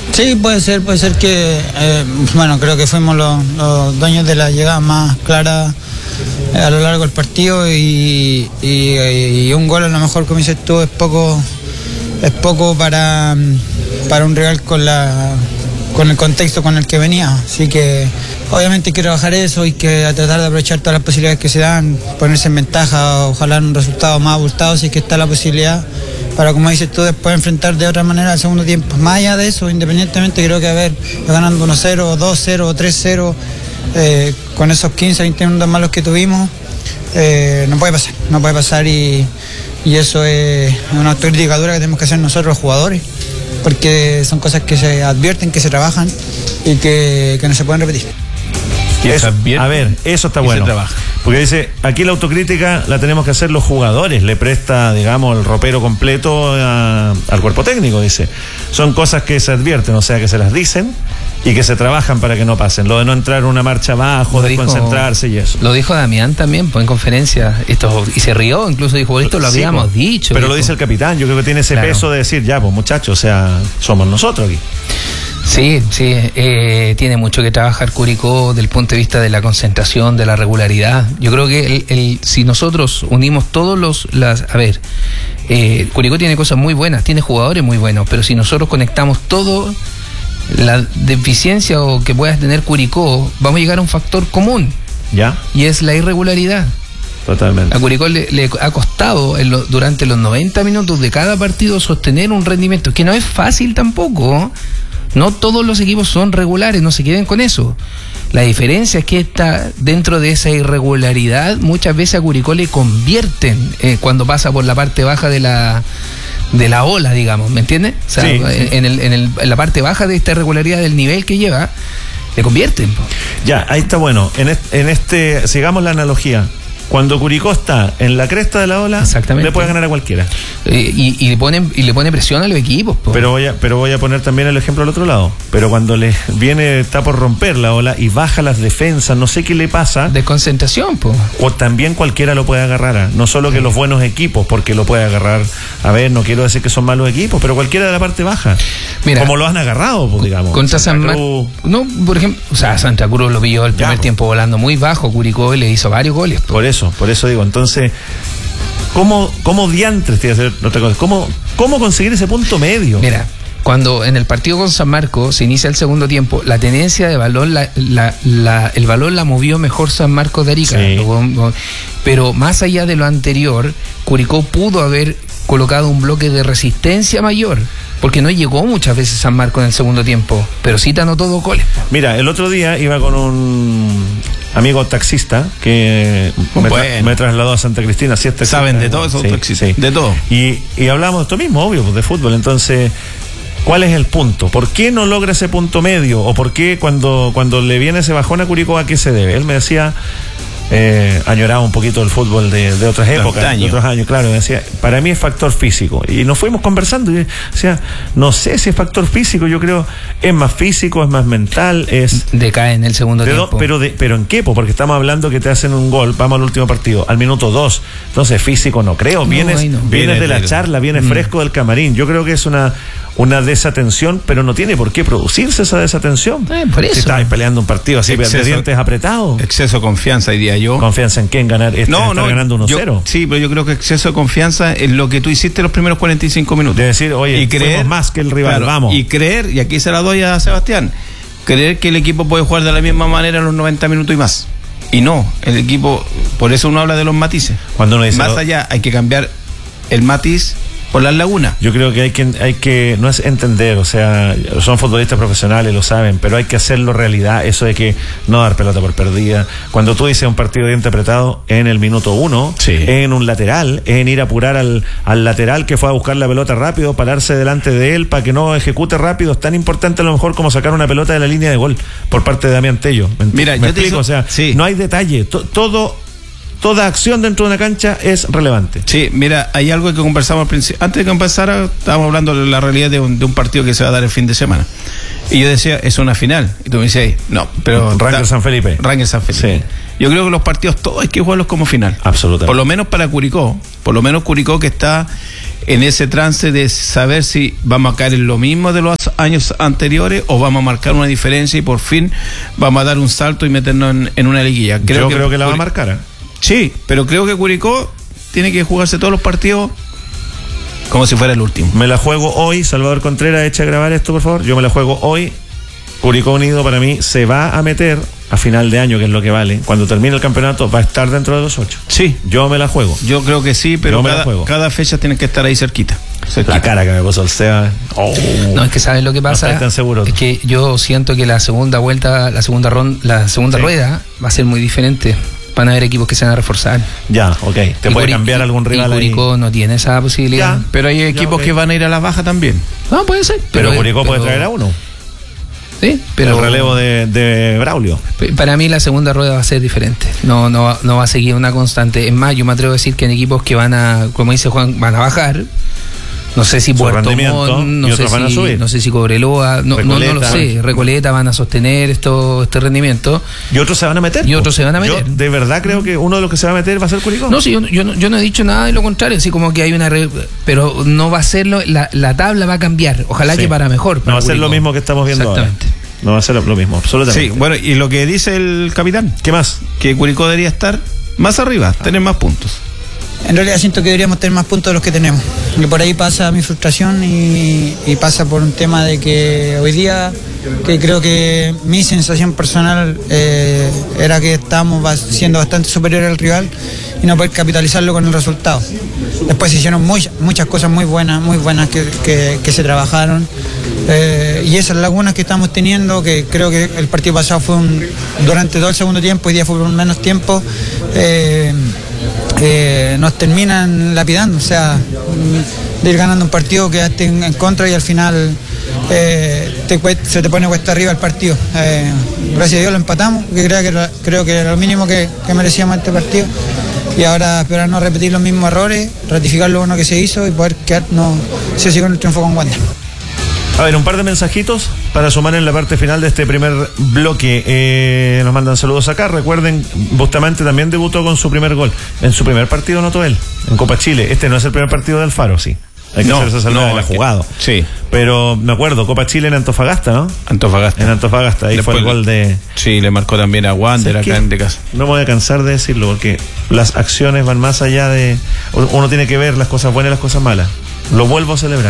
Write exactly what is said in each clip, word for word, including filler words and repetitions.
Sí, puede ser, puede ser que, eh, bueno, creo que fuimos los, los dueños de la llegada más clara eh, a lo largo del partido y, y, y un gol a lo mejor, como dices tú, es poco, es poco para, para un rival con la con el contexto con el que venía, así que obviamente hay que trabajar eso, hay que tratar de aprovechar todas las posibilidades que se dan, ponerse en ventaja, ojalá en un resultado más abultado si es que está la posibilidad, para, como dices tú, después enfrentar de otra manera al segundo tiempo. Más allá de eso, independientemente, creo que a ver, ganando uno cero, dos cero, tres cero, eh, con esos quince, veinte minutos malos que tuvimos, eh, no puede pasar, no puede pasar y, y eso es una autocrítica dura que tenemos que hacer nosotros los jugadores, porque son cosas que se advierten, que se trabajan y que, que no se pueden repetir. Eso, a ver, eso está bueno. Porque dice, aquí la autocrítica la tenemos que hacer los jugadores, le presta, digamos, el ropero completo a, al cuerpo técnico, dice. Son cosas que se advierten, o sea, que se las dicen y que se trabajan para que no pasen. Lo de no entrar en una marcha abajo, de concentrarse y eso. Lo dijo Damián también, pues, en conferencia, esto, y se rió, incluso dijo, esto lo habíamos sí, pues, dicho. Pero dijo. Lo dice el capitán, yo creo que tiene ese claro. peso de decir, ya, pues muchachos, o sea, somos nosotros aquí. Sí, sí, eh, tiene mucho que trabajar Curicó desde el punto de vista de la concentración, de la regularidad. Yo creo que el, el, si nosotros unimos todos los, las, a ver, eh, Curicó tiene cosas muy buenas, tiene jugadores muy buenos, pero si nosotros conectamos todo, la deficiencia o que pueda tener Curicó, vamos a llegar a un factor común. ¿Ya? Y es la irregularidad. Totalmente. A Curicó le, le ha costado en lo, durante los noventa minutos de cada partido sostener un rendimiento que no es fácil tampoco. No todos los equipos son regulares, no se queden con eso. La diferencia es que está dentro de esa irregularidad, muchas veces a Curicó le convierten eh, cuando pasa por la parte baja de la de la ola, digamos, ¿me entiendes? O sea, sí, sí. En, el, en, el, en la parte baja de esta irregularidad del nivel que lleva, le convierten. Ya, ahí está bueno. En este, en este sigamos la analogía. Cuando Curicó está en la cresta de la ola, le puede ganar a cualquiera. Eh, y, y, le ponen, y le pone presión a los equipos. Po. Pero voy a, pero voy a poner también el ejemplo al otro lado. Pero cuando le viene, está por romper la ola y baja las defensas, no sé qué le pasa. Desconcentración, po. O también cualquiera lo puede agarrar. No solo que los buenos equipos, porque lo puede agarrar. A ver, no quiero decir que son malos equipos, pero cualquiera de la parte baja. Mira, como lo han agarrado, pues, digamos. Contra San Marcos. No, por ejemplo, o sea, Santa Cruz lo pilló el primer ya, tiempo volando muy bajo. Curicó le hizo varios goles. Po. Por eso. Por eso digo, entonces, ¿cómo, cómo diantres tiene que hacer otra cosa? ¿Cómo, ¿Cómo conseguir ese punto medio? Mira, cuando en el partido con San Marcos se inicia el segundo tiempo, la tenencia de balón, la, la, la, el balón la movió mejor San Marcos de Arica. Sí. Pero más allá de lo anterior, Curicó pudo haber colocado un bloque de resistencia mayor, porque no llegó muchas veces San Marcos en el segundo tiempo, pero sí te anotó dos goles. Mira, el otro día iba con un amigo taxista que me, bueno. tra- me trasladó a Santa Cristina. Si este saben de todo esos sí, taxistas, sí. de todo. Y, y hablamos de esto mismo, obvio, pues, de fútbol. Entonces, ¿cuál es el punto? ¿Por qué no logra ese punto medio? ¿O por qué cuando, cuando le viene ese bajón a Curicó, a qué se debe? Él me decía... Eh, añoraba un poquito el fútbol de, de otras épocas, de, de otros años, claro, me decía, para mí es factor físico, y nos fuimos conversando, y decía, no sé si es factor físico, yo creo, es más físico, es más mental, es... Decae en el segundo de tiempo. Do, pero, de, pero ¿en qué? Porque estamos hablando que te hacen un gol, vamos al último partido, al minuto dos, entonces físico no creo, no, vienes, no. vienes Viene de la del... charla, vienes mm. fresco del camarín, yo creo que es una... una desatención, pero no tiene por qué producirse esa desatención. Eh, por eso. Si estabas peleando un partido así, exceso, de dientes apretados. Exceso de confianza, diría yo. ¿Confianza en qué? ¿En ganar? Este, no, no, ganando uno cero. Sí, pero yo creo que exceso de confianza en lo que tú hiciste los primeros cuarenta y cinco minutos. De decir, oye, y creer más que el rival, claro, vamos. Y creer, y aquí se la doy a Sebastián, creer que el equipo puede jugar de la misma manera en los noventa minutos y más. Y no, el equipo, por eso uno habla de los matices. Cuando uno dice más lo... allá, hay que cambiar el matiz por las lagunas. Yo creo que hay que hay que no es entender, o sea, son futbolistas profesionales, lo saben, pero hay que hacerlo realidad, eso de que no dar pelota por perdida. Cuando tú dices un partido de diente apretado en el minuto uno, sí. en un lateral, en ir a apurar al, al lateral que fue a buscar la pelota rápido, pararse delante de él para que no ejecute rápido, es tan importante a lo mejor como sacar una pelota de la línea de gol por parte de Damián Tello. ¿Me, Mira, me yo explico? Te hizo, o sea, sí. no hay detalle, to, todo Toda acción dentro de una cancha es relevante. Sí, mira, hay algo que conversamos al principio. Antes de que empezara, estábamos hablando de la realidad de un, de un partido que se va a dar el fin de semana. Y yo decía, es una final. Y tú me decías, no, pero... Rangers San Felipe. Rangers San Felipe. Sí. Yo creo que los partidos todos hay que jugarlos como final. Absolutamente. Por lo menos para Curicó. Por lo menos Curicó que está en ese trance de saber si vamos a caer en lo mismo de los años anteriores o vamos a marcar una diferencia y por fin vamos a dar un salto y meternos en, en una liguilla. Creo Yo que creo que la va a Curi- marcar. ¿eh? Sí, pero creo que Curicó tiene que jugarse todos los partidos como si fuera el último. Me la juego hoy. Salvador Contreras, echa a grabar esto, por favor. Yo me la juego hoy. Curicó Unido para mí se va a meter a final de año, que es lo que vale. Cuando termine el campeonato va a estar dentro de los ocho. Sí, Yo me la juego. yo creo que sí, pero Yo me la cada, juego. cada fecha tiene que estar ahí cerquita. La cerquita. cara que me puso el Seba. Oh. No, es que ¿sabes lo que pasa? No estáis tan seguros. Es que yo siento que la segunda vuelta, la segunda ronda, la segunda Sí. rueda va a ser muy diferente. Van a haber equipos que se van a reforzar. Ya, ok. Te Y puede Curi- cambiar y- algún rival y ahí. Curicó no tiene esa posibilidad. Ya. Pero hay equipos ok. que van a ir a la baja también. No, puede ser. Pero, Curicó puede pero- traer a uno. Sí, pero el relevo de, de Braulio. P- Para mí la segunda rueda va a ser diferente. No, no, va- no va a seguir una constante. Es más, yo me atrevo a decir que en equipos que van a, como dice Juan, van a bajar. No sé si Su Puerto rendimiento, Montt, no y sé otros van a si, subir. no sé si Cobreloa, no, no, no lo Recoleta. sé. Recoleta van a sostener esto, este rendimiento. Y otros se van a meter. Y po. otros se van a meter. Yo de verdad creo que uno de los que se va a meter va a ser Curicó. No, sí, yo, yo, no- yo no he dicho nada de lo contrario, así como que hay una... re- pero no va a ser, lo- la, la tabla va a cambiar. Ojalá Sí. que para mejor. No para va a ser lo Curicó. mismo que estamos viendo ahora. Exactamente. No va a ser lo, lo mismo, absolutamente. Sí, bueno, y lo que dice el capitán, ¿Qué más? que Curicó debería estar más arriba, tener más puntos. En realidad siento que deberíamos tener más puntos de los que tenemos. Y por ahí pasa mi frustración y, y pasa por un tema de que hoy día, que creo que mi sensación personal eh, era que estábamos bas- siendo bastante superiores al rival y no poder capitalizarlo con el resultado. Después se hicieron muy- muchas cosas muy buenas, muy buenas que, que- que se trabajaron. Eh, y esas lagunas que estamos teniendo, que creo que el partido pasado fue un, durante todo el segundo tiempo, hoy día fue por menos tiempo, eh, eh, nos terminan lapidando, o sea, mm, de ir ganando un partido, quedaste en, en contra y al final eh, te cuest- se te pone cuesta arriba el partido. Eh, gracias a Dios lo empatamos, que creo que era, creo que era lo mínimo que, que merecíamos este partido. Y ahora esperar no repetir los mismos errores, ratificar lo bueno que se hizo y poder quedarnos sí o sí con el triunfo con Wander. A ver, un par de mensajitos para sumar en la parte final de este primer bloque. Eh, nos mandan saludos acá. Recuerden, Bustamante también debutó con su primer gol. En su primer partido anotó él, en Copa Chile. Este no es el primer partido de Alfaro, sí. Hay que No, hacer esa salvedad, no, él ha es que- jugado. sí. Pero me acuerdo, Copa Chile en Antofagasta, ¿no? Antofagasta. En Antofagasta, ahí Después fue el gol de... Sí, le marcó también a Wander ¿Sabes acá qué? en de casa. No me voy a cansar de decirlo porque las acciones van más allá de... Uno tiene que ver las cosas buenas y las cosas malas. Lo vuelvo a celebrar.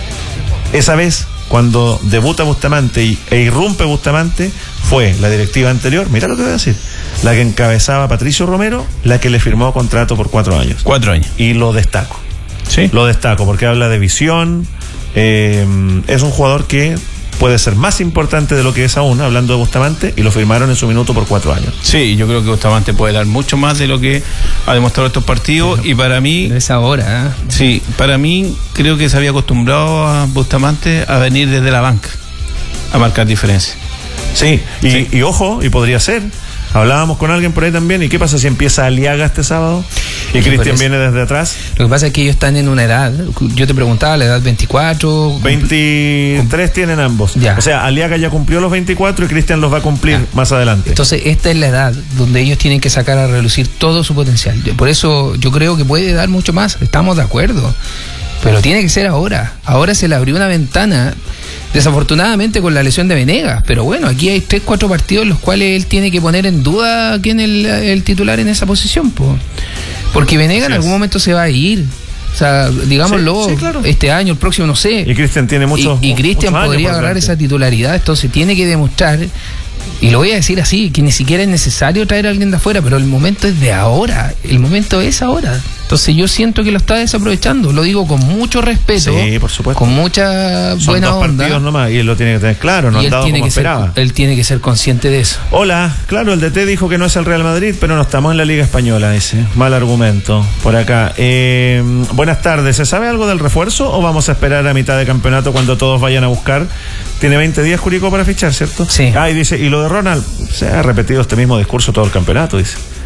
Esa vez, cuando debuta Bustamante y, e irrumpe Bustamante, fue la directiva anterior, mira lo que voy a decir, la que encabezaba a Patricio Romero, la que le firmó contrato por cuatro años. Cuatro años. Y lo destaco. Sí. Lo destaco porque habla de visión. eh, es un jugador que puede ser más importante de lo que es aún, hablando de Bustamante, y lo firmaron en su minuto por cuatro años. Sí, yo creo que Bustamante puede dar mucho más de lo que ha demostrado estos partidos y para mí, Pero es ahora, ¿eh? sí, para mí creo que se había acostumbrado a Bustamante a venir desde la banca, a marcar diferencia. Sí, y, Sí. y ojo, y podría ser. Hablábamos con alguien por ahí también. ¿Y qué pasa si empieza Aliaga este sábado? Y Sí, Cristian pero es- viene desde atrás. Lo que pasa es que ellos están en una edad. Yo te preguntaba, la edad veinticuatro. veintitrés tienen ambos. Ya. O sea, Aliaga ya cumplió los veinticuatro y Cristian los va a cumplir Ya. más adelante. Entonces, esta es la edad donde ellos tienen que sacar a relucir todo su potencial. Por eso yo creo que puede dar mucho más. Estamos de acuerdo. Pero tiene que ser ahora. Ahora se le abrió una ventana, desafortunadamente con la lesión de Venegas. Pero bueno, aquí hay tres, cuatro partidos en los cuales él tiene que poner en duda quién es el, el titular en esa posición. Po. Porque Venegas Así en algún es. momento se va a ir. O sea, digámoslo, Sí, sí, claro. este año, el próximo, no sé. Y Cristian tiene muchos. Y, y Cristian muchos años podría por agarrar delante. esa titularidad, entonces tiene que demostrar, y lo voy a decir así, que ni siquiera es necesario traer a alguien de afuera, pero el momento es de ahora, el momento es ahora. Entonces yo siento que lo está desaprovechando, lo digo con mucho respeto, Sí, por supuesto. con mucha Son buena dos onda. partidos nomás y él lo tiene que tener claro, no y han él dado tiene, como que ser, esperaba. él tiene que ser consciente de eso. Hola, claro, el D T dijo que no es el Real Madrid, pero no estamos en la Liga Española, dice. Mal argumento por acá. Eh, buenas tardes, ¿se sabe algo del refuerzo o vamos a esperar a mitad de campeonato cuando todos vayan a buscar? Tiene veinte días Curicó para fichar, ¿cierto? Sí. Ah, y dice, y lo de Ronald, se ha repetido este mismo discurso todo el campeonato, dice.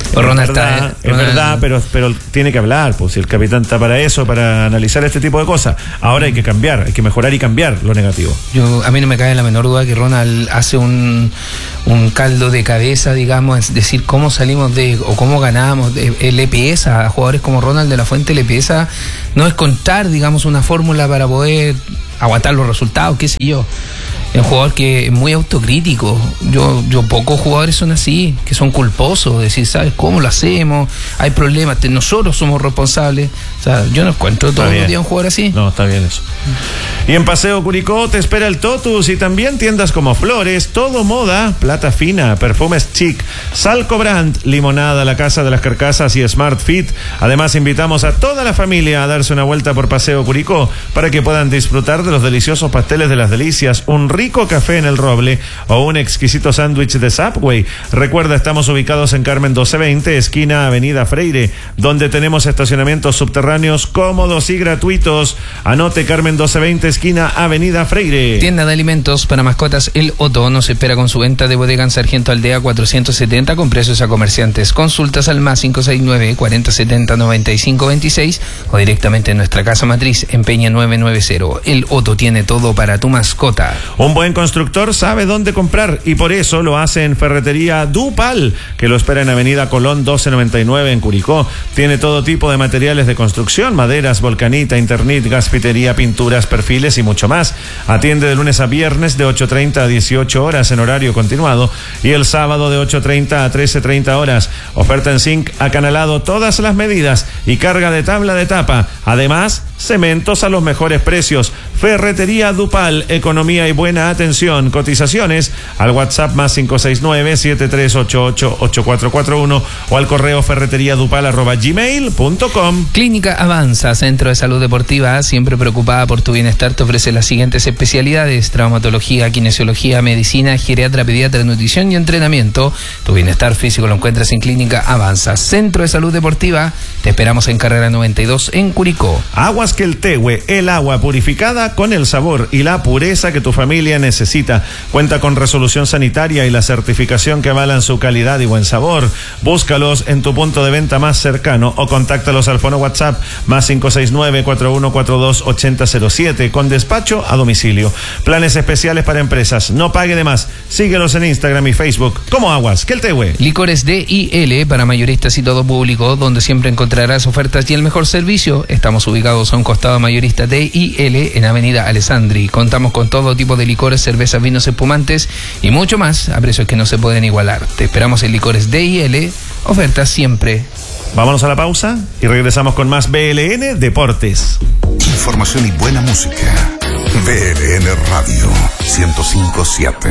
Ronald es verdad, está, es Ronald... verdad, pero, pero tiene que hablar, pues si el capitán está para eso, para analizar este tipo de cosas. Ahora hay que cambiar, hay que mejorar y cambiar lo negativo. Yo, a mí no me cabe la menor duda que Ronald hace un, un caldo de cabeza, digamos, es decir, cómo salimos de, o cómo ganamos, de, le pesa a jugadores como Ronald de la Fuente, le pesa no es contar, digamos, una fórmula para poder aguantar los resultados, qué sé yo. Es un jugador que es muy autocrítico. Yo, yo pocos jugadores son así, que son culposos, decir, ¿sabes cómo lo hacemos? Hay problemas, nosotros somos responsables. O sea, yo no encuentro todos los días un jugador así. No, está bien eso. Y en Paseo Curicó te espera el Totus y también tiendas como Flores, Todo Moda, Plata Fina, Perfumes Chic, Salco Brand, Limonada, La Casa de las Carcasas y Smart Fit. Además, invitamos a toda la familia a darse una vuelta por Paseo Curicó para que puedan disfrutar de los deliciosos pasteles de las delicias, un rico café en el Roble o un exquisito sándwich de Subway. Recuerda, estamos ubicados en Carmen doce veinte, esquina Avenida Freire, donde tenemos estacionamientos subterráneos cómodos y gratuitos. Anote: Carmen doce veinte, esquina Avenida Freire. Tienda de alimentos para mascotas El Otto nos espera con su venta de bodega en Sargento Aldea cuatrocientos setenta con precios a comerciantes. Consultas al más cinco seis nueve, cuarenta setenta, noventa y cinco veintiséis o directamente en nuestra casa matriz en Peña nueve noventa. El Otto tiene todo para tu mascota. Un buen constructor sabe dónde comprar y por eso lo hace en Ferretería Dupal, que lo espera en Avenida Colón doce noventa y nueve en Curicó. Tiene todo tipo de materiales de construcción, maderas, volcanita, internit, gasfitería, pinturas, perfiles y mucho más. Atiende de lunes a viernes de ocho treinta a dieciocho horas en horario continuado y el sábado de ocho treinta a trece treinta horas. Oferta en zinc acanalado, todas las medidas y carga de tabla de tapa. Además, cementos a los mejores precios. Ferretería Dupal, economía y buena atención. Cotizaciones al WhatsApp más cinco seis nueve, siete tres ocho ocho, ocho cuatro cuatro uno o al correo ferreteriadupal arroba gmail punto com. Clínica Avanza, Centro de Salud Deportiva, siempre preocupada por tu bienestar, te ofrece las siguientes especialidades: traumatología, kinesiología, medicina, geriatra, pediatra, nutrición y entrenamiento. Tu bienestar físico lo encuentras en Clínica Avanza, Centro de Salud Deportiva. Te esperamos en Carrera noventa y dos en Curicó. Aguas Queltehue, el agua purificada con el sabor y la pureza que tu familia necesita. Cuenta con resolución sanitaria y la certificación que avalan su calidad y buen sabor. Búscalos en tu punto de venta más cercano o contáctalos al fono WhatsApp más cinco seis nueve, cuatro uno cuatro dos, ocho cero cero siete con despacho a domicilio. Planes especiales para empresas. No pague de más. Síguelos en Instagram y Facebook como Aguas Queltehue. Licores D I L para mayoristas y todo público, donde siempre encontrarás ofertas y el mejor servicio. Estamos ubicados a un costado mayorista D I L en Avenida Alessandri. Contamos con todo tipo de licores, cervezas, vinos espumantes y mucho más a precios que no se pueden igualar. Te esperamos en Licores D I L, ofertas siempre. Vámonos a la pausa y regresamos con más B L N Deportes. Información y buena música. B L N Radio ciento cinco punto siete.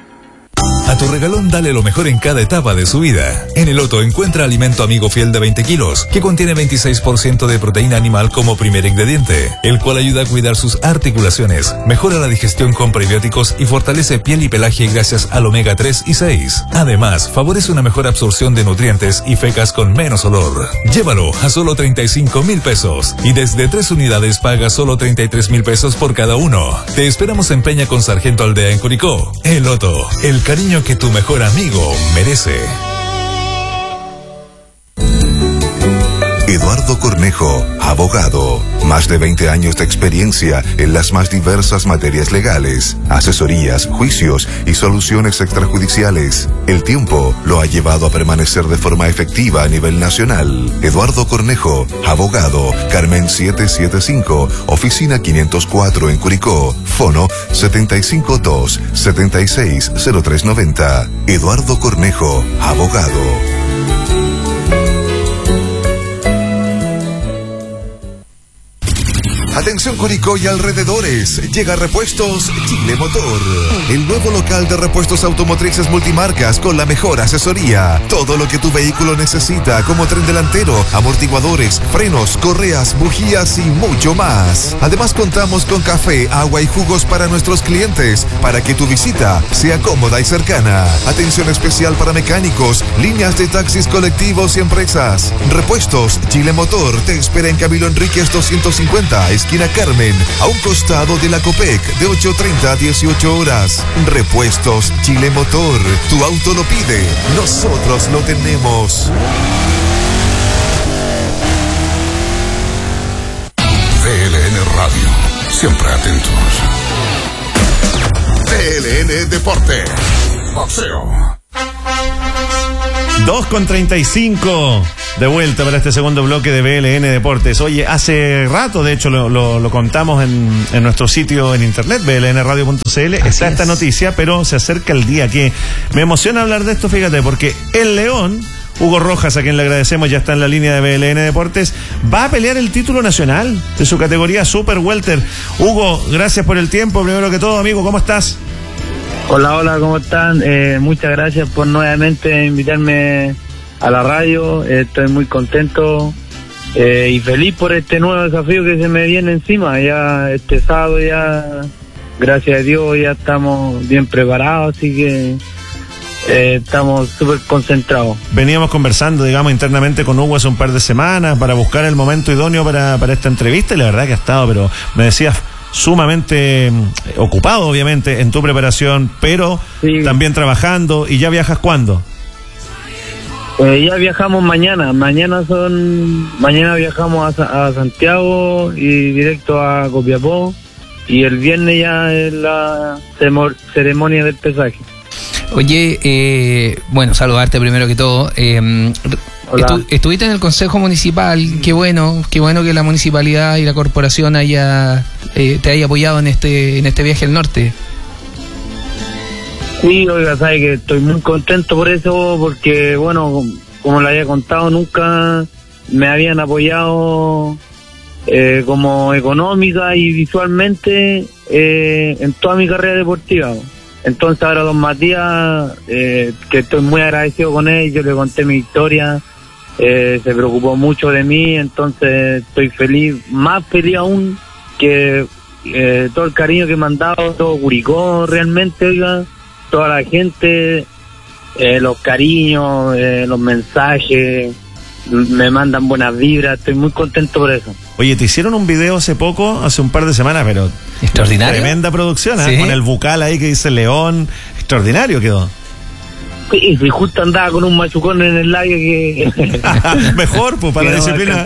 A tu regalón dale lo mejor en cada etapa de su vida. En el Otto encuentra alimento amigo fiel de veinte kilos, que contiene veintiséis por ciento de proteína animal como primer ingrediente, el cual ayuda a cuidar sus articulaciones, mejora la digestión con prebióticos y fortalece piel y pelaje gracias al omega tres y seis. Además, favorece una mejor absorción de nutrientes y fecas con menos olor. Llévalo a solo treinta y cinco mil pesos y desde tres unidades paga solo treinta y tres mil pesos por cada uno. Te esperamos en Peña con Sargento Aldea en Curicó. El Otto, el cariño que tu mejor amigo merece. Eduardo Cornejo, abogado. Más de veinte años de experiencia en las más diversas materias legales, asesorías, juicios y soluciones extrajudiciales. El tiempo lo ha llevado a permanecer de forma efectiva a nivel nacional. Eduardo Cornejo, abogado. Carmen setecientos setenta y cinco, oficina quinientos cuatro en Curicó. Fono setenta y cinco dos, setenta y seis, cero tres noventa. Eduardo Cornejo, abogado. Atención Curicó y alrededores, llega Repuestos Chile Motor, el nuevo local de repuestos automotrices multimarcas con la mejor asesoría. Todo lo que tu vehículo necesita, como tren delantero, amortiguadores, frenos, correas, bujías y mucho más. Además contamos con café, agua y jugos para nuestros clientes, para que tu visita sea cómoda y cercana. Atención especial para mecánicos, líneas de taxis colectivos y empresas. Repuestos Chile Motor te espera en Camilo Enríquez doscientos cincuenta, esquina Carmen, a un costado de la Copec, de ocho treinta a dieciocho horas. Repuestos Chile Motor. Tu auto lo pide, nosotros lo tenemos. V L N Radio, siempre atentos. V L N Deporte, boxeo. dos con treinta y cinco de vuelta para este segundo bloque de V L N Deportes. Oye, hace rato, de hecho, lo, lo, lo contamos en, en nuestro sitio en internet, v l n radio punto c l. Está esta noticia, pero se acerca el día que me emociona hablar de esto, fíjate, porque el León, Hugo Rojas, a quien le agradecemos, ya está en la línea de V L N Deportes, va a pelear el título nacional de su categoría Super Welter. Hugo, gracias por el tiempo, primero que todo, amigo, ¿cómo estás? Hola, hola, ¿cómo están? Eh, muchas gracias por nuevamente invitarme a la radio. Eh, estoy muy contento eh, y feliz por este nuevo desafío que se me viene encima. Ya este sábado, ya, gracias a Dios, ya estamos bien preparados, así que eh, estamos súper concentrados. Veníamos conversando, digamos, internamente con Hugo hace un par de semanas para buscar el momento idóneo para, para esta entrevista, y la verdad que ha estado, pero me decías, sumamente ocupado, obviamente, en tu preparación, pero sí, también trabajando. ¿Y ya viajas cuándo? Eh, ya viajamos mañana. Mañana son, mañana viajamos a, a Santiago y directo a Copiapó, y el viernes ya es la ceremonia del pesaje. Oye, eh, bueno, saludarte primero que todo. Eh, estu estuviste en el Consejo Municipal, qué bueno, qué bueno que la municipalidad y la corporación haya eh, te haya apoyado en este en este viaje al norte. Sí, oiga, sabe que estoy muy contento por eso, porque bueno, como le había contado, nunca me habían apoyado eh, como económica y visualmente eh, en toda mi carrera deportiva. Entonces ahora don Matías, eh, que estoy muy agradecido con él, yo le conté mi historia, eh, se preocupó mucho de mí, entonces estoy feliz, más feliz aún que eh, todo el cariño que me han dado, todo Curicó realmente, oiga, toda la gente, eh, los cariños, eh, los mensajes, me mandan buenas vibras, estoy muy contento por eso. Oye, te hicieron un video hace poco, hace un par de semanas, pero extraordinario. Tremenda producción, ¿eh? ¿Sí? Con el bucal ahí que dice León, extraordinario quedó. Sí, sí, justo andaba con un machucón en el labio que... Mejor, pues, para la disciplina.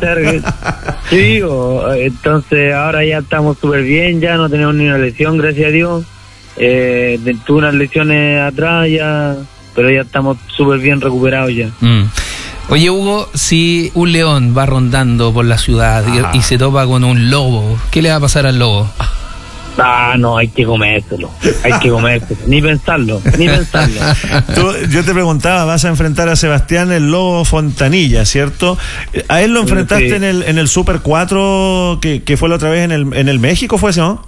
Sí, o, entonces ahora ya estamos súper bien, ya no tenemos ni una lesión, gracias a Dios. Eh, tuve unas lesiones atrás ya, pero ya estamos súper bien recuperados ya. Mm. Oye, Hugo, si un león va rondando por la ciudad y, y se topa con un lobo, ¿qué le va a pasar al lobo? Ah, no, hay que comérselo, hay que comérselo, ni pensarlo, ni pensarlo. Tú, yo te preguntaba, vas a enfrentar a Sebastián el Lobo Fontanilla, ¿cierto? A él lo enfrentaste sí. en el en el Super cuatro, que, que fue la otra vez en el en el México, ¿fue eso, no?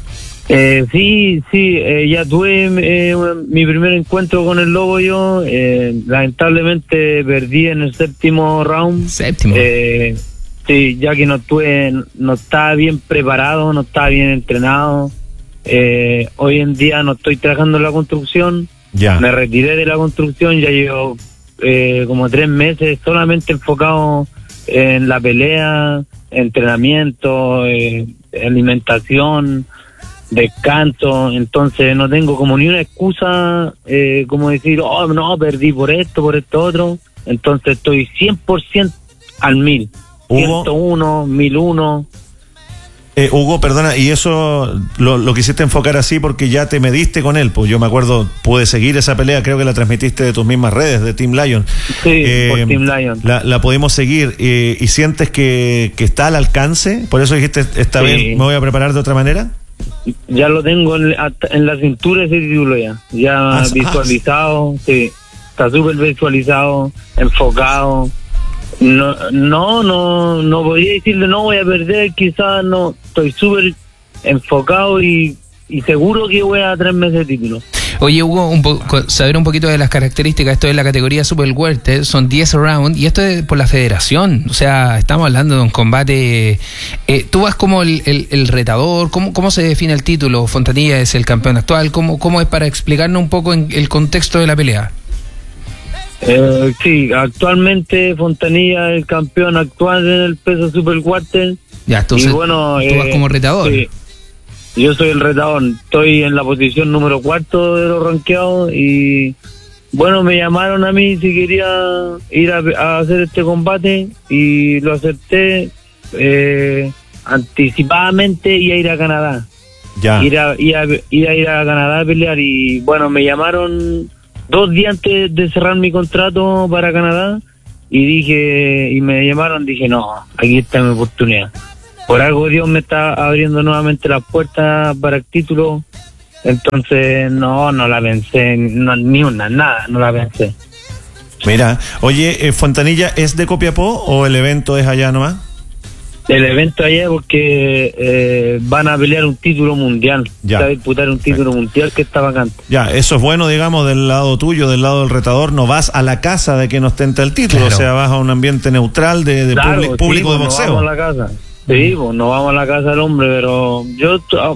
Eh, sí, sí, eh, ya tuve eh, mi primer encuentro con el Lobo yo, eh, lamentablemente perdí en el séptimo round. Séptimo. Eh, sí, ya que no estuve, no estaba bien preparado, no estaba bien entrenado. Eh, hoy en día no estoy trabajando en la construcción, ya. Me retiré de la construcción, ya llevo eh, como tres meses solamente enfocado en la pelea, entrenamiento, eh, alimentación, descanso, entonces no tengo como ni una excusa eh, como decir, oh no, perdí por esto, por esto otro, entonces estoy cien por ciento al mil, Hugo, ciento uno, mil uno. Eh, Hugo, perdona, y eso lo, lo quisiste enfocar así porque ya te mediste con él, pues yo me acuerdo, pude seguir esa pelea, creo que la transmitiste de tus mismas redes, de Team Lion. Sí, eh, por Team Lion. La, la pudimos seguir, eh, y sientes que, que está al alcance, por eso dijiste, esta sí. vez me voy a preparar de otra manera. Ya lo tengo en, en la cintura ese título ya, ya ah, visualizado, ah. sí, está súper visualizado, enfocado. No, no, no, no podría decirle no voy a perder, quizás no, estoy súper enfocado y, y seguro que voy a traerme ese título. Oye, Hugo, un po- saber un poquito de las características. Esto es la categoría Super Welter, son diez rounds y esto es por la federación, o sea, estamos hablando de un combate. Eh, tú vas como el, el, el retador, ¿cómo, ¿cómo se define el título? Fontanilla es el campeón actual, ¿cómo, cómo es para explicarnos un poco en el contexto de la pelea? Eh, sí, actualmente Fontanilla es el campeón actual en el peso Super Welter. Ya, entonces y bueno, tú vas eh, como retador. Sí, yo soy el retador, estoy en la posición número cuarto de los rankeados y bueno, me llamaron a mí si quería ir a, a hacer este combate y lo acepté eh, anticipadamente y a ir a Canadá. Ya. Ir a, ir, a, ir a ir a Canadá a pelear y bueno, me llamaron dos días antes de cerrar mi contrato para Canadá y dije, y me llamaron, dije no, aquí está mi oportunidad. Por algo Dios me está abriendo nuevamente las puertas para el título, entonces no, no la pensé, no, ni una, nada, no la pensé. Mira, oye, eh, ¿Fontanilla es de Copiapó o el evento es allá nomás? El evento allá porque eh, van a pelear un título mundial, Ya. se va a disputar un título mundial que está vacante. Ya, eso es bueno, digamos, del lado tuyo, del lado del retador, no vas a la casa de quien ostenta el título, Claro. o sea, vas a un ambiente neutral de, de Claro, public- sí, público pues, de nos boxeo. vamos a la casa. Sí, pues nos vamos a la casa del hombre, pero yo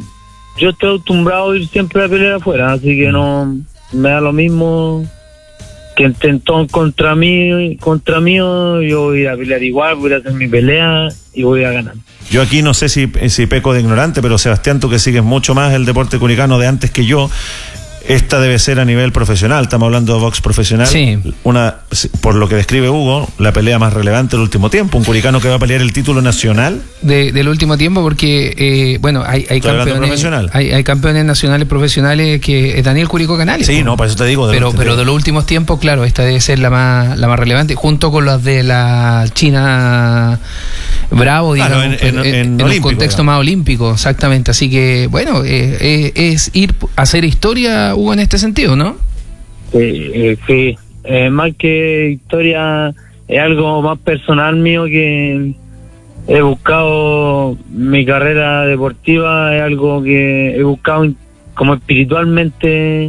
yo estoy acostumbrado a ir siempre a pelear afuera, así que no me da lo mismo que intentó contra mí, contra mí, yo voy a pelear igual, voy a hacer mi pelea y voy a ganar. Yo aquí no sé si, si peco de ignorante, pero Sebastián, tú que sigues mucho más el deporte curicano de antes que yo, esta debe ser a nivel profesional, estamos hablando de box profesional. Sí. Una, por lo que describe Hugo, la pelea más relevante del último tiempo, un curicano que va a pelear el título nacional. De, del último tiempo porque eh, bueno hay, hay Estoy hablando campeones profesional. hay, hay campeones nacionales profesionales que es Daniel Curicó Canales. Sí, ¿no? no, por eso te digo. De pero los- pero de los últimos tiempos, claro, esta debe ser la más la más relevante junto con las de la China Bravo, Claro, digamos, en- en- en un olímpico, contexto digamos. más olímpico, exactamente. Así que bueno, eh, eh, es ir a hacer historia, Hugo, en este sentido, ¿no? Sí, eh, sí. Eh, más que historia, es algo más personal mío que he buscado mi carrera deportiva, es algo que he buscado in- como espiritualmente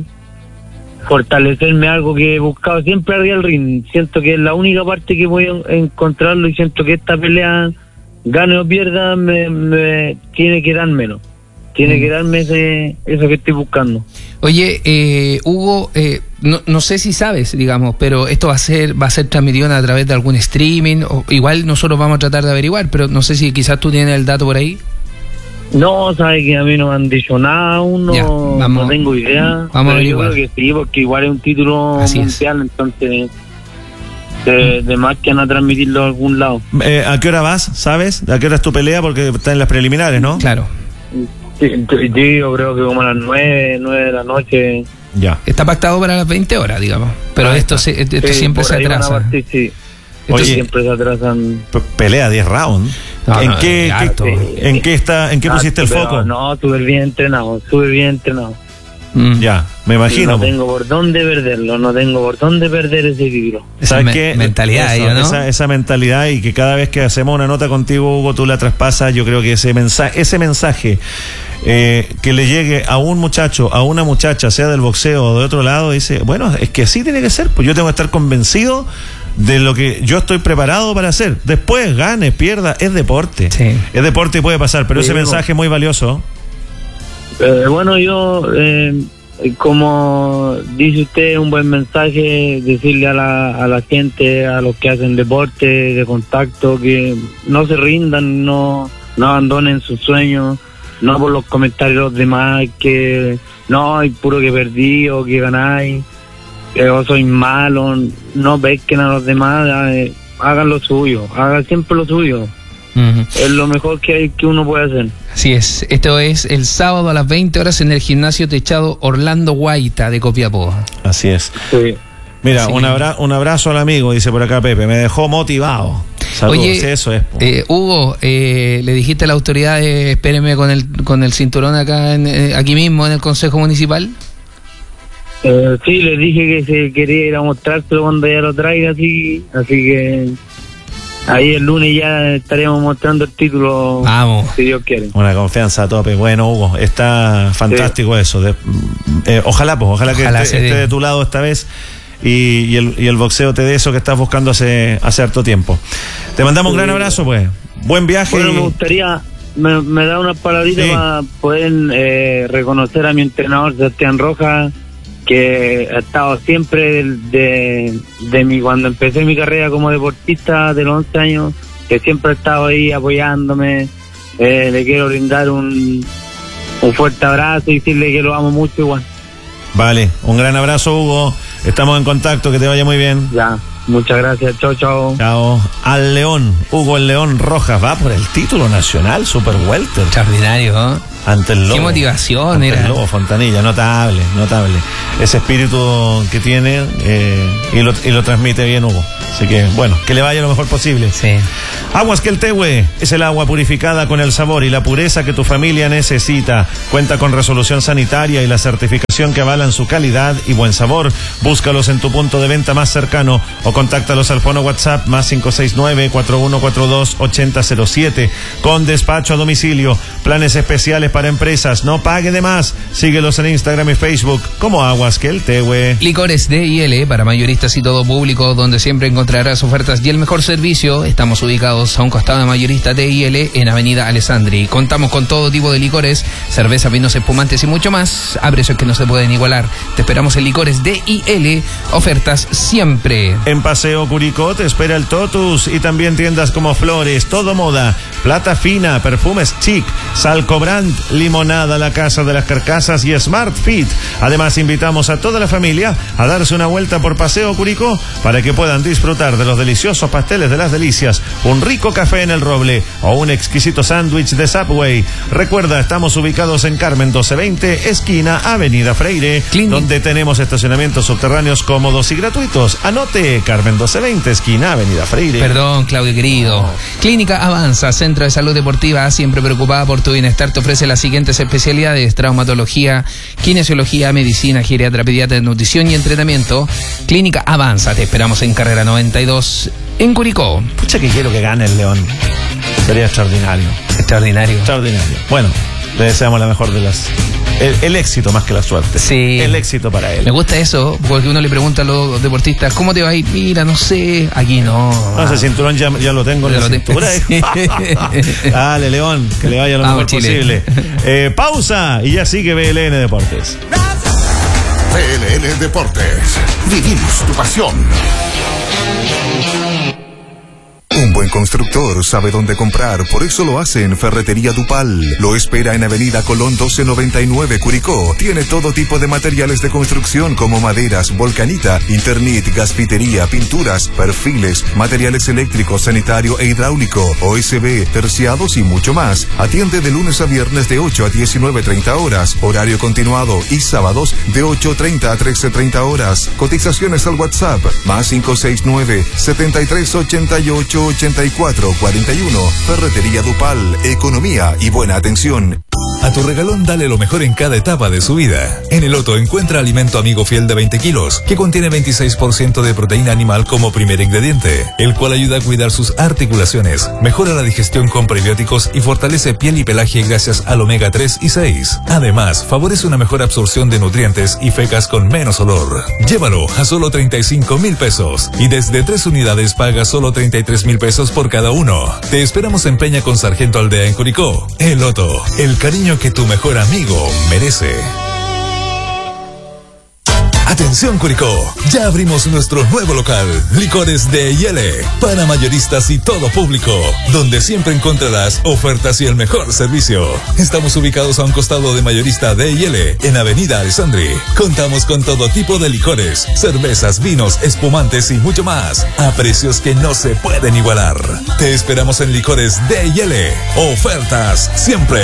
fortalecerme, algo que he buscado siempre arriba del ring. Siento que es la única parte que voy a encontrarlo y siento que esta pelea, gane o pierda, me, me tiene que dármelo. Tiene que darme ese, eso que estoy buscando. Oye, eh, Hugo, eh, no, no sé si sabes, digamos, pero esto va a ser va a ser transmitido a través de algún streaming, o igual nosotros vamos a tratar de averiguar, pero no sé si quizás tú tienes el dato por ahí. No, sabe que a mí no me han dicho nada aún, no, Ya, vamos- no tengo idea. vamos a pero yo averiguar. creo que sí, porque igual es un título Así es. mundial, entonces de, de más que van a transmitirlo a algún lado. Eh, ¿A qué hora vas? ¿Sabes? ¿A qué hora es tu pelea? Porque está en las preliminares, ¿no? Claro. Sí, entonces, yo creo que como a las nueve, nueve de la noche. Ya. Está pactado para las veinte horas, digamos. Pero Ah, esto, está. se, esto Sí, siempre por se ahí van a atrasa. partir, sí. Oye. Siempre se atrasan. P- pelea diez rounds. No, ¿En, no, qué, harto. qué- ¿En qué está, en qué pusiste el Ah, pero foco? No, súper bien entrenado, súper bien entrenado. Mm. Ya, me imagino. No tengo por dónde perderlo, no tengo por dónde perder ese título. Esa ¿Sabes me- qué? mentalidad Eso, ahí, ¿no? Esa, esa mentalidad, y que cada vez que hacemos una nota contigo, Hugo, tú la traspasas. Yo creo que ese mensaje, ese mensaje eh, que le llegue a un muchacho, a una muchacha, sea del boxeo o de otro lado, dice, bueno, es que así tiene que ser, pues yo tengo que estar convencido de lo que yo estoy preparado para hacer. Después, gane, pierda, es deporte. Sí. Es deporte y puede pasar, pero Sí, ese no. mensaje es muy valioso. Eh, bueno, yo, eh, como dice usted, un buen mensaje, decirle a la, a la gente, a los que hacen deporte de contacto, que no se rindan, no, no abandonen sus sueños, no por los comentarios de los demás, que no, hay puro que perdí o que ganáis, que yo soy malo, no pesquen a los demás, eh, hagan lo suyo, hagan siempre lo suyo, Ujú. es lo mejor que hay que uno puede hacer. Así es. Esto es el sábado a las veinte horas en el gimnasio techado Orlando Guaita de Copiapó. Así es. Sí. Mira, Así un, que- abra- un abrazo al amigo, dice por acá Pepe, me dejó motivado. Saludos, Oye, sí, eso es. po. Eh, Hugo, eh, le dijiste a la autoridad, eh, espéreme con el con el cinturón acá en, eh, aquí mismo en el Consejo Municipal. Eh, sí, les dije que se quería ir a mostrárselo cuando ya lo traiga, así, así que ahí el lunes ya estaremos mostrando el título, Vamos. si Dios quiere. Una confianza a tope. Bueno, Hugo, está fantástico eso. De- eh, ojalá, pues, ojalá, Ojalá que se esté, esté dé. de tu lado esta vez y, y el, y el boxeo te dé eso que estás buscando hace, hace harto tiempo. Te mandamos un gran abrazo, pues. Buen viaje. Bueno, me y- gustaría, me, me da unas palabritas Sí. para poder eh, reconocer a mi entrenador Sebastián Rojas, que ha estado siempre de, de, de mi, cuando empecé mi carrera como deportista de los once años, que siempre ha estado ahí apoyándome, eh, le quiero brindar un, un fuerte abrazo y decirle que lo amo mucho igual. Vale, un gran abrazo, Hugo. Estamos en contacto, que te vaya muy bien. Ya, muchas gracias. Chao, chao. Chao. Al León, Hugo el León Rojas va por el título nacional, Super Welter. Extraordinario, ¿no? Ante el Lobo. Qué motivación ante era. El Lobo Fontanilla, notable, notable. Ese espíritu que tiene eh, y, lo, y lo transmite bien Hugo. Así que, bueno, que le vaya lo mejor posible. Sí. Aguas Queltehue es el agua purificada con el sabor y la pureza que tu familia necesita. Cuenta con resolución sanitaria y la certificación que avalan su calidad y buen sabor. Búscalos en tu punto de venta más cercano o contáctalos al fono WhatsApp más cinco seis nueve, cuatro uno cuatro dos, ocho cero cero siete. Con despacho a domicilio, planes especiales para empresas. No pague de más. Síguelos en Instagram y Facebook como Aguas Queltehue. Licores D I L para mayoristas y todo público, donde siempre encontrarás ofertas y el mejor servicio. Estamos ubicados a un costado de Mayorista D I L en Avenida Alessandri. Contamos con todo tipo de licores, cerveza, vinos espumantes y mucho más a precios que no se pueden igualar. Te esperamos en Licores D I L, ofertas siempre. En Paseo Curicó te espera el Totus y también tiendas como Flores, Todo Moda, Plata Fina, Perfumes Chic, Salcobrand, Limonada, La Casa de las Carcasas y Smart Fit. Además, invitamos a toda la familia a darse una vuelta por Paseo Curicó para que puedan disfrutar de los deliciosos pasteles de las delicias, un rico café en el Roble o un exquisito sándwich de Subway. Recuerda, estamos ubicados en Carmen doce veinte, esquina Avenida Freire, Clinic, donde tenemos estacionamientos subterráneos cómodos y gratuitos. Anote, Carmen doce veinte, esquina Avenida Freire. Perdón, Claudio querido. Oh. Clínica Avanza, Centro de Salud Deportiva, siempre preocupada por tu bienestar, te ofrece las siguientes especialidades: traumatología, kinesiología, medicina, geriatra, pediatra, nutrición y entrenamiento. Clínica Avanza, te esperamos en carrera noventa y dos en Curicó. Pucha que quiero que gane el León. Sería extraordinario. Extraordinario. Extraordinario. Bueno, le deseamos la mejor de las... El, el éxito más que la suerte. Sí. El éxito para él. Me gusta eso, porque uno le pregunta a los deportistas, ¿cómo te va a ir? Mira, no sé, aquí no. No, ese cinturón ya, ya lo tengo en la cintura. Sí. Dale, León, que le vaya lo Vamos, mejor Chile. Posible. Eh, pausa y ya sigue B L N Deportes. B L N Deportes. Vivimos tu pasión. Un buen constructor sabe dónde comprar, por eso lo hace en Ferretería Dupal. Lo espera en Avenida Colón doce noventa y nueve, Curicó. Tiene todo tipo de materiales de construcción como maderas, volcanita, Internet, gasfitería, pinturas, perfiles, materiales eléctricos, sanitario e hidráulico, O S B, terciados y mucho más. Atiende de lunes a viernes de ocho a diecinueve treinta horas, horario continuado, y sábados de ocho treinta a trece treinta horas. Cotizaciones al WhatsApp, más cinco seis nueve, setenta y tres ochenta y ocho ochenta y cuatro cuarenta y uno. Ferretería Dupal, economía y buena atención. A tu regalón dale lo mejor en cada etapa de su vida. En el Otto encuentra alimento amigo fiel de veinte kilos, que contiene veintiséis por ciento de proteína animal como primer ingrediente, el cual ayuda a cuidar sus articulaciones, mejora la digestión con prebióticos y fortalece piel y pelaje gracias al omega tres y seis. Además, favorece una mejor absorción de nutrientes y fecas con menos olor. Llévalo a solo treinta y cinco mil pesos y desde tres unidades paga solo treinta y tres mil pesos por cada uno. Te esperamos en Peña con Sargento Aldea en Curicó. El Otto, el cariño que tu mejor amigo merece. Atención Curicó, ya abrimos nuestro nuevo local, Licores D I L, para mayoristas y todo público, donde siempre encontrarás ofertas y el mejor servicio. Estamos ubicados a un costado de Mayorista D I L, en Avenida Alessandri. Contamos con todo tipo de licores, cervezas, vinos, espumantes y mucho más, a precios que no se pueden igualar. Te esperamos en Licores D I L, ofertas siempre.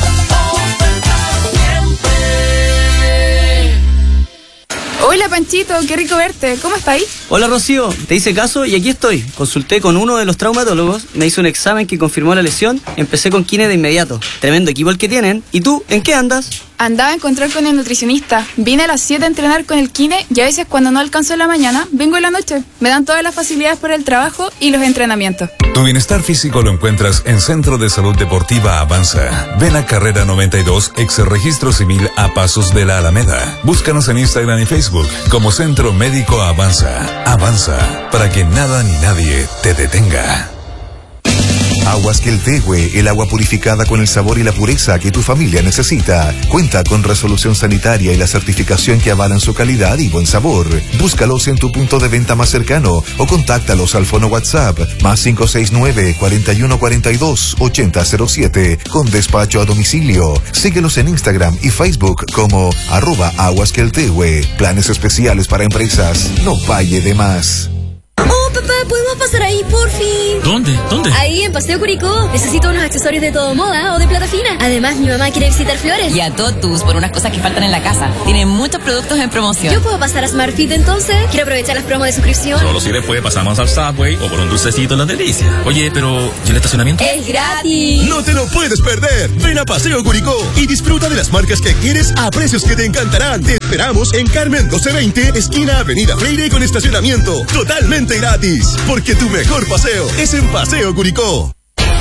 Hola Panchito, qué rico verte, ¿cómo estáis? Hola Rocío, te hice caso y aquí estoy. Consulté con uno de los traumatólogos, me hizo un examen que confirmó la lesión, empecé con kine de inmediato. Tremendo equipo el que tienen. ¿Y tú, en qué andas? Andaba a encontrar con el nutricionista. Vine a las siete a entrenar con el kine y a veces cuando no alcanzo en la mañana, vengo en la noche. Me dan todas las facilidades por el trabajo y los entrenamientos. Tu bienestar físico lo encuentras en Centro de Salud Deportiva Avanza. Ven a Carrera noventa y dos, ex registro civil a pasos de la Alameda. Búscanos en Instagram y Facebook como Centro Médico Avanza. Avanza, para que nada ni nadie te detenga. Aguas Queltehue, el agua purificada con el sabor y la pureza que tu familia necesita. Cuenta con resolución sanitaria y la certificación que avalan su calidad y buen sabor. Búscalos en tu punto de venta más cercano o contáctalos al fono WhatsApp más cinco seis nueve, cuarenta y uno cuarenta y dos, ochenta cero siete con despacho a domicilio. Síguelos en Instagram y Facebook como arroba Aguas Queltehue. Planes especiales para empresas. No falle de más. Oh, papá, ¿podemos pasar ahí, por fin? ¿Dónde? ¿Dónde? Ahí, en Paseo Curicó. Necesito unos accesorios de todo moda o de plata fina. Además, mi mamá quiere visitar Flores. Y a Totus por unas cosas que faltan en la casa. Tienen muchos productos en promoción. ¿Yo puedo pasar a SmartFit entonces? Quiero aprovechar las promos de suscripción. Solo si después pasamos al Subway o por un dulcecito en las delicias. Oye, pero ¿y el estacionamiento? ¡Es gratis! ¡No te lo puedes perder! Ven a Paseo Curicó y disfruta de las marcas que quieres a precios que te encantarán. Te esperamos en Carmen doce veinte, esquina Avenida Freire con estacionamiento. Totalmente gratis. Porque tu mejor paseo es en Paseo Curicó.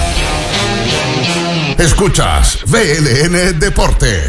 Escuchas V L N Deportes.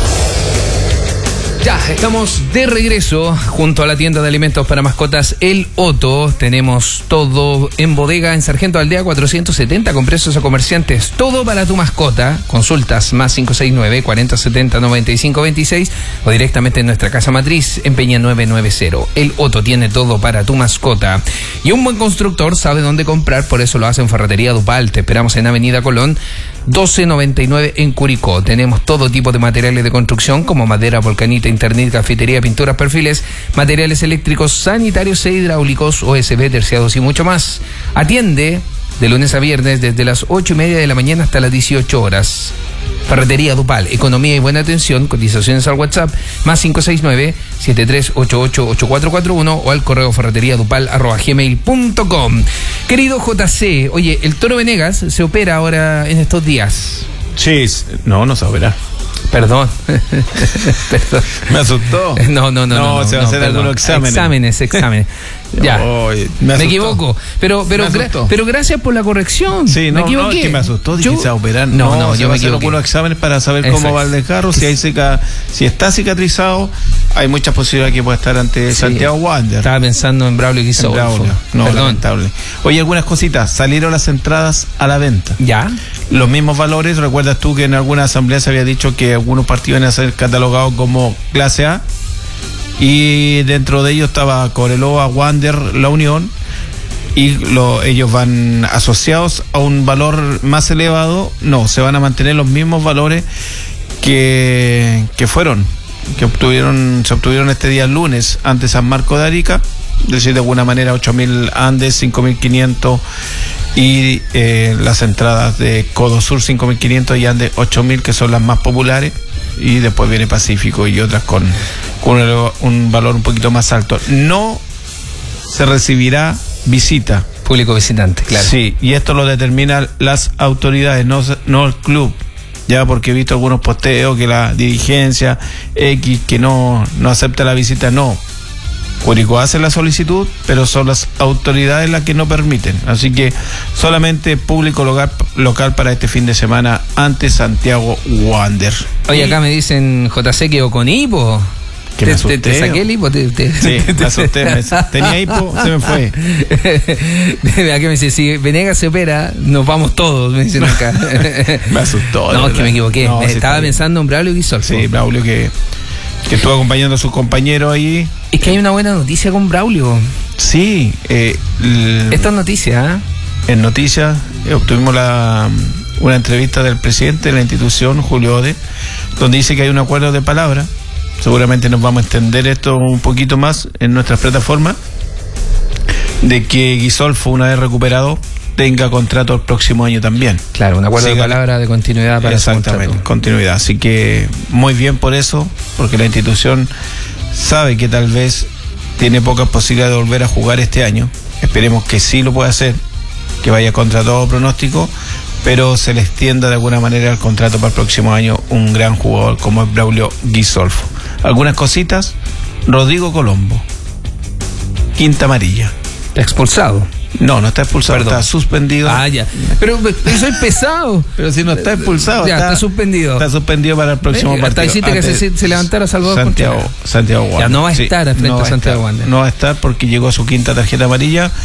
Ya, estamos de regreso junto a la tienda de alimentos para mascotas El Otto. Tenemos todo en bodega en Sargento Aldea cuatrocientos setenta con precios a comerciantes. Todo para tu mascota. Consultas más cinco seis nueve, cuarenta setenta, noventa y cinco veintiséis o directamente en nuestra casa matriz en Peña nueve noventa. El Otto tiene todo para tu mascota. Y un buen constructor sabe dónde comprar, por eso lo hace en Ferretería Dupal. Te esperamos en Avenida Colón doce noventa y nueve en Curicó. Tenemos todo tipo de materiales de construcción como madera, volcanita, internet, cafetería, pinturas, perfiles, materiales eléctricos, sanitarios e hidráulicos, O S B, terciados y mucho más. Atiende de lunes a viernes desde las ocho y media de la mañana hasta las dieciocho horas. Ferretería Dupal, economía y buena atención. Cotizaciones al WhatsApp más cinco seis nueve, siete tres ocho ocho, ocho cuatro cuatro uno o al correo ferreteriadupal arroba gmail punto com. Querido J C, oye, el Toro Venegas se opera ahora en estos días. Sí, no, no se opera. Perdón. Perdón. Me asustó. No, no, no. No, no se va no, a hacer perdón. algunos exámenes. Exámenes, exámenes. Ya. Oye, me, me equivoco. Pero, pero, me gra pero gracias por la corrección. Sí, no, me equivoqué. no, es que me asustó. Dije, yo... se va a operar. No, no, no yo se va me a hacer equivoqué. algunos exámenes para saber Exacto. cómo va el desgarro. Si, hay cica... si está cicatrizado, hay muchas posibilidades que pueda estar ante sí. Santiago Wander. Estaba pensando en Braulio Guizzo. No, Perdón. lamentable. Oye, algunas cositas. Salieron las entradas a la venta. Ya. Los mismos valores. ¿Recuerdas tú que en alguna asamblea se había dicho que algunos partidos iban a ser catalogados como clase A? Y dentro de ellos estaba Cobreloa, Wander, La Unión. Y lo, ellos van asociados a un valor más elevado. No, se van a mantener los mismos valores que, que fueron, que obtuvieron, se obtuvieron este día lunes ante San Marco de Arica. Es decir, de alguna manera ocho mil Andes, cinco mil quinientos y eh, las entradas de Codo Sur cinco mil quinientos y Andes ocho mil, que son las más populares. Y después viene Pacífico y otras con, con un, un valor un poquito más alto. No se recibirá visita. Público visitante, claro. Sí, y esto lo determinan las autoridades, no, no el club. Ya porque he visto algunos posteos que la dirigencia X que no, no acepta la visita, no. Curicó hace la solicitud, pero son las autoridades las que no permiten. Así que solamente público local, local para este fin de semana ante Santiago Wander. Oye, acá me dicen J C que o con hipo. Que te, me asusté, te, te saqué el hipo. Te, te... Sí, me asusté. Me, tenía hipo, se me fue. Aquí me dice, si Venegas se opera, nos vamos todos, me dicen acá. Me asustó. No, es que me equivoqué. No, me sí, estaba pensando en Braulio Guizol. Sí, Braulio que, que estuvo acompañando a sus compañeros ahí. Es que hay una buena noticia con Braulio. Sí. Eh, el, Esta es noticia, ¿eh? En noticias eh, obtuvimos la, una entrevista del presidente de la institución, Julio Ode, donde dice que hay un acuerdo de palabra. Seguramente nos vamos a extender esto un poquito más en nuestras plataformas, de que Guisolfo, una vez recuperado, tenga contrato el próximo año también. Claro, un acuerdo Siga, de palabra de continuidad para exactamente, continuidad. Así que muy bien por eso, porque la institución sabe que tal vez tiene pocas posibilidades de volver a jugar este año. Esperemos que sí lo pueda hacer, que vaya contra todo pronóstico, pero se le extienda de alguna manera el contrato para el próximo año un gran jugador como es Braulio Guisolfo. Algunas cositas. Rodrigo Colombo, quinta amarilla. ¿Está expulsado? No, no está expulsado, Perdón. Está suspendido. Ah, ya. Pero, pero soy pesado. Pero si no está expulsado, ya, está, está suspendido. Está suspendido para el próximo eh, partido. Hasta hiciste que se, se levantara Salvador Santiago, Santiago Wander. Ya no va a estar sí, frente no a Santiago Wander. No va a estar porque llegó a su quinta tarjeta amarilla.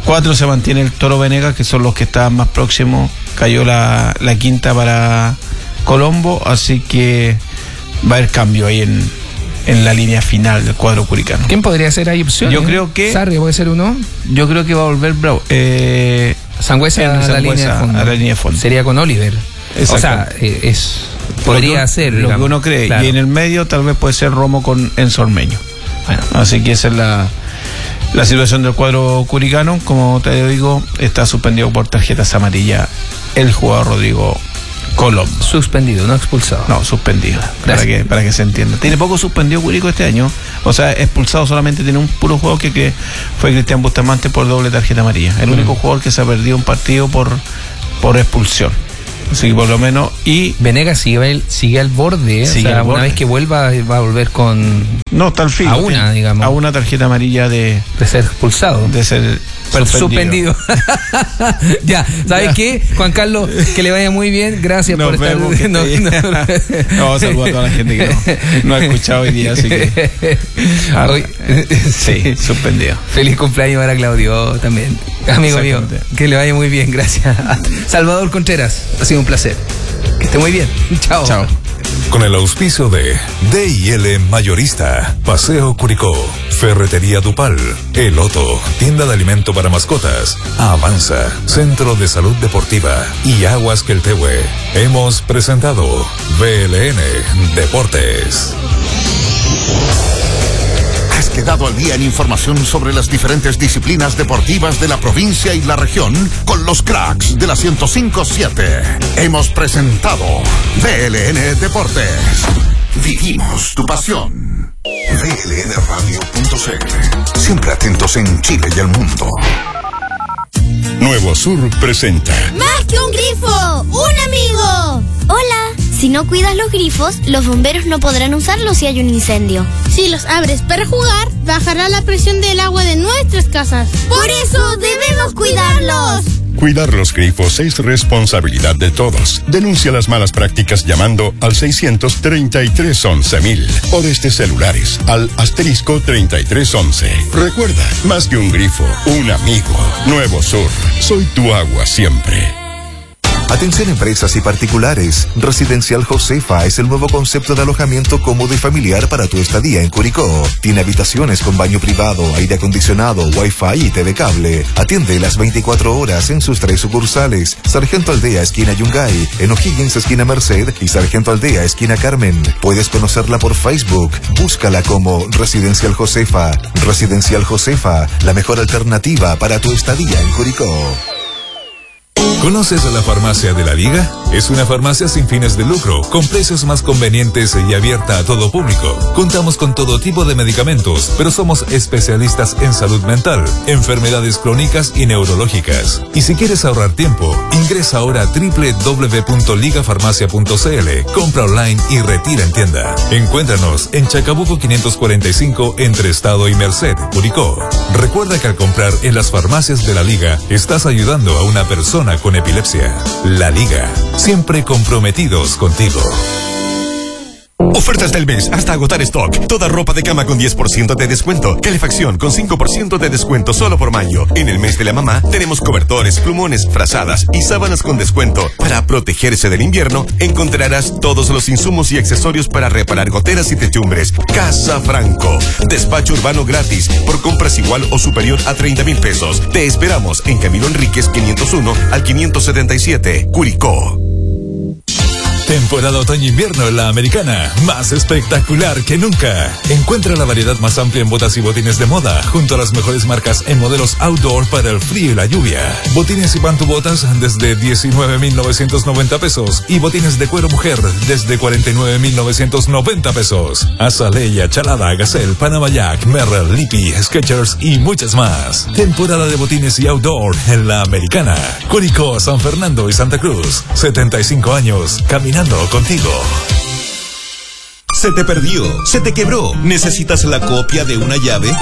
Cuatro se mantiene el Toro Venegas, que son los que estaban más próximos. Cayó la, la quinta para Colombo, así que va a haber cambio ahí en, en la línea final del cuadro curicano. ¿Quién podría ser ahí opción? Yo creo que... Sarri puede ser uno. Yo creo que va a volver Bravo. Eh, Sangüesa a, la línea de fondo. a la línea de fondo. Sería con Oliver. O sea, eh, es podría lo que, ser. Lo digamos. que uno cree. Claro. Y en el medio tal vez puede ser Romo con Enzo Ormeño. Bueno, así que esa es la... La situación del cuadro curicano. Como te digo, está suspendido por tarjetas amarillas el jugador Rodrigo Colombo. Suspendido, no expulsado. No, suspendido. Para que, para que se entienda. Tiene poco suspendido Curicó este año. O sea, expulsado solamente tiene un puro juego que, que fue Cristian Bustamante por doble tarjeta amarilla. El mm. único jugador que se ha perdido un partido por, por expulsión. Así que por lo menos. Y Venegas sigue, sigue al borde, ¿eh? Sigue o sea, al borde. Una vez que vuelva va a volver con. No, está al fin. A una, tiene, digamos. A una tarjeta amarilla de. De ser expulsado. De ser. Suspendido. suspendido. Ya, ¿sabes ya. qué? Juan Carlos, que le vaya muy bien. Gracias Nos por estar. No, no, no, saludos a toda la gente que no, no ha escuchado hoy día, así que. Ah, hoy, sí, suspendido. Feliz cumpleaños para Claudio también. Amigo mío, que le vaya muy bien. Gracias. Salvador Contreras, ha sido un placer. Que esté muy bien. Chao. Chao. Con el auspicio de D y L Mayorista, Paseo Curicó, Ferretería Dupal, El Loto, Tienda de Alimento para Mascotas, Avanza, Centro de Salud Deportiva y Aguas Queltehue, hemos presentado V L N Deportes. Has quedado al día en información sobre las diferentes disciplinas deportivas de la provincia y la región con los cracks de la ciento cinco punto siete. Hemos presentado V L N Deportes. Vivimos tu pasión. V L N radio punto c l. Siempre atentos en Chile y el mundo. Nuevo Sur presenta ¡Más que un grifo! ¡Un amigo! Hola. Si no cuidas los grifos, los bomberos no podrán usarlos si hay un incendio. Si los abres para jugar, bajará la presión del agua de nuestras casas. ¡Por eso debemos cuidarlos! Cuidar los grifos es responsabilidad de todos. Denuncia las malas prácticas llamando al seiscientos treinta y tres once mil o desde celulares al asterisco treinta y tres once. Recuerda, más que un grifo, un amigo. Nuevo Sur, soy tu agua siempre. Atención empresas y particulares. Residencial Josefa es el nuevo concepto de alojamiento cómodo y familiar para tu estadía en Curicó. Tiene habitaciones con baño privado, aire acondicionado, wifi y T V cable. Atiende las veinticuatro horas en sus tres sucursales. Sargento Aldea, esquina Yungay, en O'Higgins, esquina Merced y Sargento Aldea, esquina Carmen. Puedes conocerla por Facebook. Búscala como Residencial Josefa. Residencial Josefa, la mejor alternativa para tu estadía en Curicó. ¿Conoces a la Farmacia de la Liga? Es una farmacia sin fines de lucro, con precios más convenientes y abierta a todo público. Contamos con todo tipo de medicamentos, pero somos especialistas en salud mental, enfermedades crónicas y neurológicas. Y si quieres ahorrar tiempo, ingresa ahora a doble u doble u doble u punto liga farmacia punto c l, compra online y retira en tienda. Encuéntranos en Chacabuco quinientos cuarenta y cinco entre Estado y Merced, Curicó. Recuerda que al comprar en las farmacias de la Liga, estás ayudando a una persona con epilepsia. La Liga, siempre comprometidos contigo. Ofertas del mes hasta agotar stock. Toda ropa de cama con diez por ciento de descuento. Calefacción con cinco por ciento de descuento solo por mayo. En el mes de la mamá tenemos cobertores, plumones, frazadas y sábanas con descuento. Para protegerse del invierno, encontrarás todos los insumos y accesorios para reparar goteras y techumbres. Casa Franco. Despacho urbano gratis por compras igual o superior a treinta mil pesos. Te esperamos en Camilo Enríquez quinientos uno al quinientos setenta y siete, Curicó. Temporada otoño-invierno en La Americana, más espectacular que nunca. Encuentra la variedad más amplia en botas y botines de moda, junto a las mejores marcas en modelos outdoor para el frío y la lluvia. Botines y pantubotas desde diecinueve mil novecientos noventa pesos y botines de cuero mujer desde cuarenta y nueve mil novecientos noventa pesos. Azalea, Chalada, Gazelle, Panama Jack, Merrell, Lippy, Skechers y muchas más. Temporada de botines y outdoor en La Americana. Curicó, San Fernando y Santa Cruz. setenta y cinco años, caminando contigo. ¿Se te perdió? ¿Se te quebró? ¿Necesitas la copia de una llave?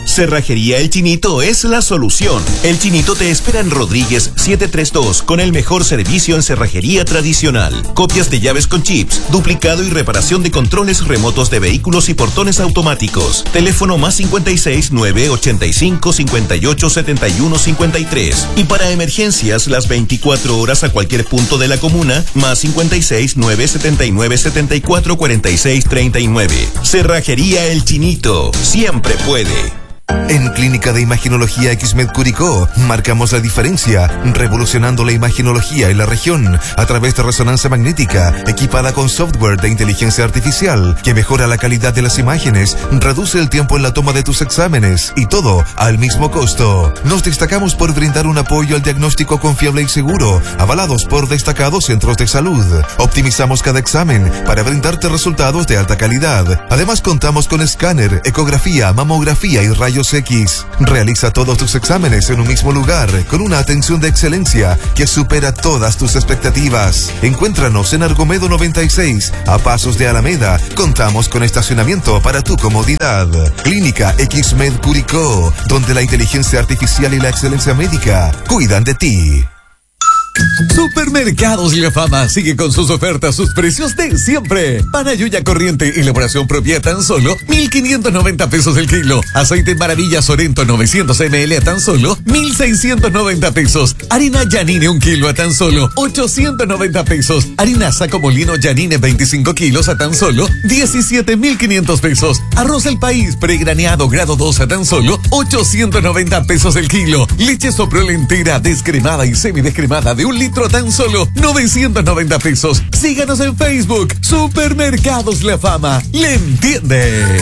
Cerrajería El Chinito es la solución. El Chinito te espera en Rodríguez setecientos treinta y dos con el mejor servicio en cerrajería tradicional. Copias de llaves con chips, duplicado y reparación de controles remotos de vehículos y portones automáticos. Teléfono más cincuenta y seis, nueve ochenta y cinco, cincuenta y ocho, setenta y uno, cincuenta y tres. Y para emergencias las veinticuatro horas a cualquier punto de la comuna, más cincuenta y seis, nueve setenta y nueve, setenta y cuatro, cuarenta y seis, treinta y nueve. Cerrajería El Chinito. Siempre puede. En Clínica de Imaginología X-Med Curicó marcamos la diferencia, revolucionando la imaginología en la región a través de resonancia magnética equipada con software de inteligencia artificial que mejora la calidad de las imágenes, reduce el tiempo en la toma de tus exámenes y todo al mismo costo. Nos destacamos por brindar un apoyo al diagnóstico confiable y seguro, avalados por destacados centros de salud. Optimizamos cada examen para brindarte resultados de alta calidad. Además contamos con escáner, ecografía, mamografía y rayos X. Realiza todos tus exámenes en un mismo lugar, con una atención de excelencia que supera todas tus expectativas. Encuéntranos en Argomedo noventa y seis, a pasos de Alameda. Contamos con estacionamiento para tu comodidad. Clínica X-Med Curicó, donde la inteligencia artificial y la excelencia médica cuidan de ti. Supermercados La Fama sigue con sus ofertas, sus precios de siempre. Pan Ayuya corriente, elaboración propia, tan solo mil quinientos noventa pesos el kilo. Aceite Maravilla Sorento novecientos mililitros a tan solo mil seiscientos noventa pesos. Harina Yanine un kilo a tan solo ochocientos noventa pesos. Harina Saco Molino Yanine veinticinco kilos a tan solo diecisiete mil quinientos pesos. Arroz El País pregraneado grado dos a tan solo ochocientos noventa pesos el kilo. Leche Soprole entera, descremada y semidescremada de un litro a tan solo novecientos noventa pesos. Síganos en Facebook. Supermercados La Fama. ¡Le entiende!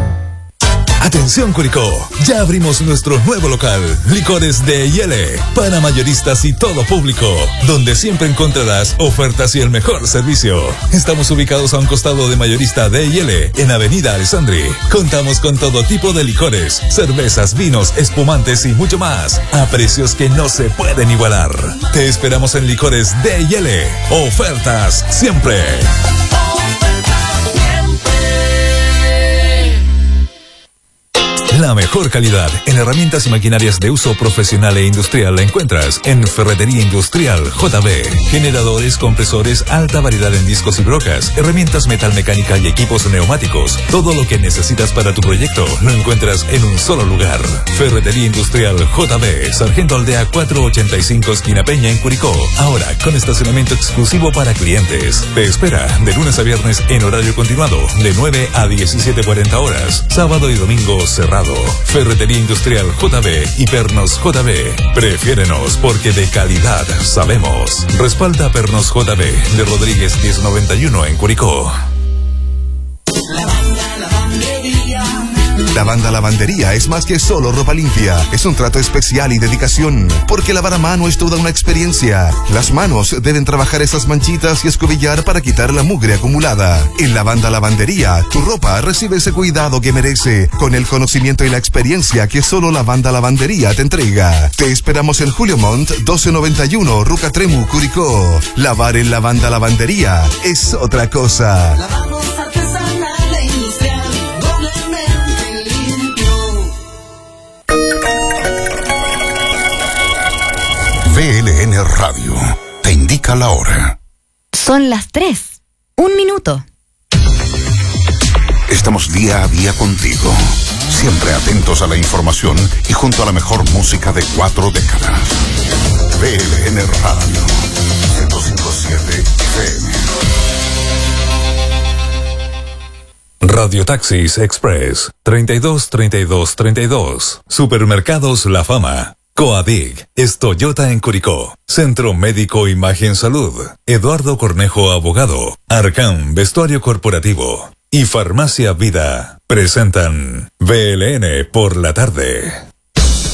Atención Curicó, ya abrimos nuestro nuevo local, Licores de Yele, para mayoristas y todo público, donde siempre encontrarás ofertas y el mejor servicio. Estamos ubicados a un costado de Mayorista de Yele, en Avenida Alessandri. Contamos con todo tipo de licores, cervezas, vinos, espumantes y mucho más, a precios que no se pueden igualar. Te esperamos en Licores de Yele. Ofertas siempre. La mejor calidad en herramientas y maquinarias de uso profesional e industrial la encuentras en Ferretería Industrial J B. Generadores, compresores, alta variedad en discos y brocas, herramientas metalmecánica y equipos neumáticos. Todo lo que necesitas para tu proyecto lo encuentras en un solo lugar. Ferretería Industrial J B, Sargento Aldea cuatrocientos ochenta y cinco, esquina Peña en Curicó. Ahora con estacionamiento exclusivo para clientes. Te espera de lunes a viernes en horario continuado, de nueve a diecisiete cuarenta horas. Sábado y domingo cerrado. Ferretería Industrial J B y Pernos J B. Prefiérenos porque de calidad sabemos. Respalda Pernos J B de Rodríguez diez noventa y uno en Curicó. Lavanda Lavandería es más que solo ropa limpia. Es un trato especial y dedicación, porque lavar a mano es toda una experiencia. Las manos deben trabajar esas manchitas y escobillar para quitar la mugre acumulada. En Lavanda Lavandería, tu ropa recibe ese cuidado que merece, con el conocimiento y la experiencia que solo Lavanda Lavandería te entrega. Te esperamos en Julio Montt doce noventa y uno, Ruca Tremu, Curicó. Lavar en Lavanda Lavandería es otra cosa. V L N Radio te indica la hora. Son las tres. Un minuto. Estamos día a día contigo, siempre atentos a la información y junto a la mejor música de cuatro décadas. V L N Radio ciento cinco punto siete F M. Radio Taxis Express treinta y dos, treinta y dos, treinta y dos. Supermercados La Fama. Coadig es Toyota en Curicó. Centro Médico Imagen Salud. Eduardo Cornejo Abogado. Arcán Vestuario Corporativo. Y Farmacia Vida presentan V L N por la tarde.